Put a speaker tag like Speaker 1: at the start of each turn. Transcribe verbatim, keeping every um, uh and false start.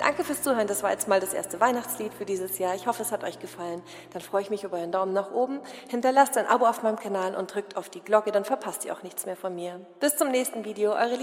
Speaker 1: Danke fürs Zuhören, das war jetzt mal das erste Weihnachtslied für dieses Jahr. Ich hoffe, es hat euch gefallen. Dann freue ich mich über einen Daumen nach oben. Hinterlasst ein Abo auf meinem Kanal und drückt auf die Glocke, dann verpasst ihr auch nichts mehr von mir. Bis zum nächsten Video, eure